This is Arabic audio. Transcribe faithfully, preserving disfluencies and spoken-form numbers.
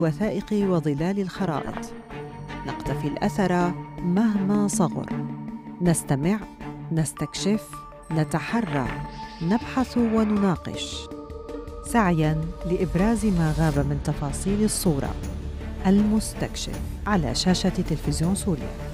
الوثائق وظلال الخرائط، نقتفي الأثر مهما صغر، نستمع، نستكشف، نتحرى، نبحث ونناقش، سعياً لإبراز ما غاب من تفاصيل الصورة. المستكشف على شاشة تلفزيون سوريا.